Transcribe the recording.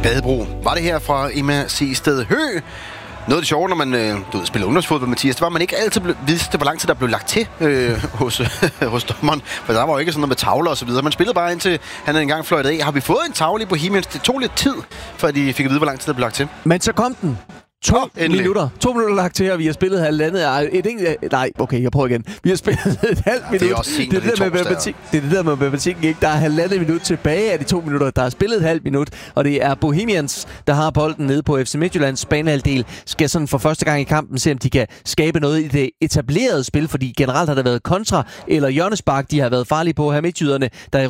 Badebro. Var det her fra Emma C. Sted Hø? Noget af det sjove, når man spiller ungdomsfodbold, Mathias, det var, at man ikke altid vidste, hvor lang tid der blev lagt til hos dommeren. For der var jo ikke sådan noget med tavler og så videre. Man spillede bare indtil han engang fløjtede af. Har vi fået en tavle i Bohemians? Det tog lidt tid, før de fik at vide, hvor lang tid der blev lagt til. Men så kom den. 2 minutter. 2 minutter lagt til, og vi har spillet halvandet. Nej, okay, jeg prøver igen. Vi har spillet et halvt minut. Det er også sent, det er det der med matematikken, ikke? Der er halvandet minut tilbage af de 2 minutter. Der er spillet et halvt minut, og det er Bohemians, der har bolden nede på FC Midtjyllands banehalvdel. Skal sådan for første gang i kampen se, om de kan skabe noget i det etablerede spil, fordi generelt har der været kontra eller hjørnespark, de har været farlige på her midtjyderne, der